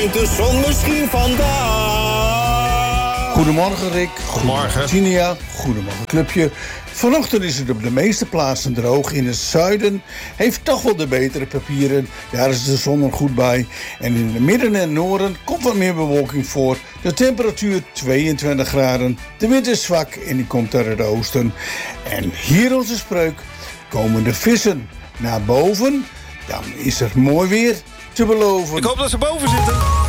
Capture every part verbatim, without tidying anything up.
schijnt de zon misschien vandaag. Goedemorgen Rick, goedemorgen Tinia, goedemorgen clubje. Vanochtend is het op de meeste plaatsen droog. In het zuiden heeft toch wel de betere papieren. Daar is de zon er goed bij. En in het midden en noorden komt wat meer bewolking voor. De temperatuur tweeëntwintig graden. De wind is zwak en die komt uit het oosten. En hier onze spreuk. Komen de vissen naar boven, dan is er mooi weer te beloven. Ik hoop dat ze boven zitten.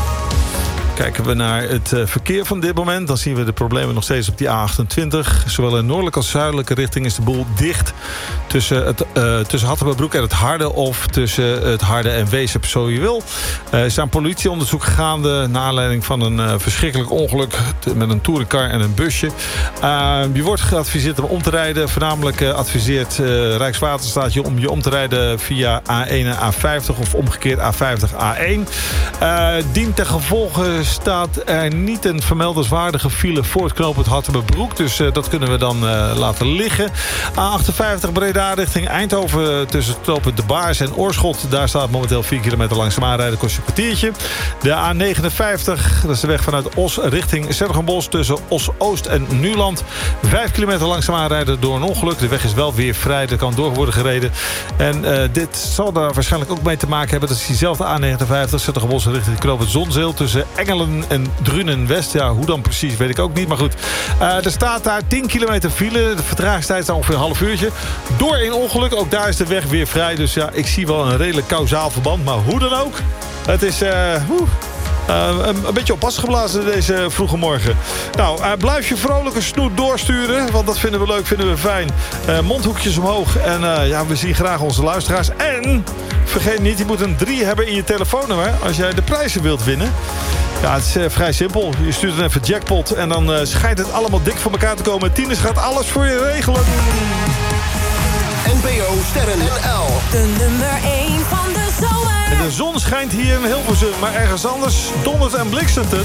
Kijken we naar het uh, verkeer van dit moment, dan zien we de problemen nog steeds op die A achtentwintig. Zowel in noordelijke als zuidelijke richting is de boel dicht. Tussen, het, uh, tussen Hattemerbroek en het Harde of tussen het Harde en Weesp, zo je wil. Er uh, is een politieonderzoek gaande naar aanleiding van een uh, verschrikkelijk ongeluk met een touringcar en een busje. Uh, je wordt geadviseerd om om te rijden. Voornamelijk uh, adviseert uh, Rijkswaterstaat je om je om te rijden via A één en A vijftig of omgekeerd A vijftig A één. Uh, dient ten gevolge staat er niet een vermeldenswaardige file voor het knooppunt Hattemerbroek. Dus uh, dat kunnen we dan uh, laten liggen. A achtenvijftig Breda richting Eindhoven tussen het knooppunt De Baars en Oorschot. Daar staat momenteel vier kilometer langzaam aanrijden. Kost je een kwartiertje. De A negenenvijftig, dat is de weg vanuit Os richting Sergenbos tussen Os-Oost en Nuland. Vijf kilometer langzaam aanrijden door een ongeluk. De weg is wel weer vrij. Er kan door worden gereden. En uh, dit zal daar waarschijnlijk ook mee te maken hebben. Dat is diezelfde A negenenvijftig. Sergenbos richting knooppunt Zonzeel tussen Engelen en Drunen-West. Ja, hoe dan precies, weet ik ook niet. Maar goed, uh, er staat daar tien kilometer file. De vertragingstijd is ongeveer een half uurtje. Door een ongeluk, ook daar is de weg weer vrij. Dus ja, ik zie wel een redelijk kausaal verband. Maar hoe dan ook, het is uh, woe, uh, een, een beetje oppassen geblazen deze vroege morgen. Nou, uh, blijf je vrolijke snoet doorsturen. Want dat vinden we leuk, vinden we fijn. Uh, mondhoekjes omhoog. En uh, ja, we zien graag onze luisteraars. En vergeet niet, je moet een drie hebben in je telefoonnummer als jij de prijzen wilt winnen. Ja, het is uh, vrij simpel. Je stuurt dan even jackpot en dan uh, schijnt het allemaal dik voor elkaar te komen. Tinus gaat alles voor je regelen. N P O Sterren N L. De nummer één van de zomer. En de zon schijnt hier in Hilversum, maar ergens anders dondert en bliksemt het.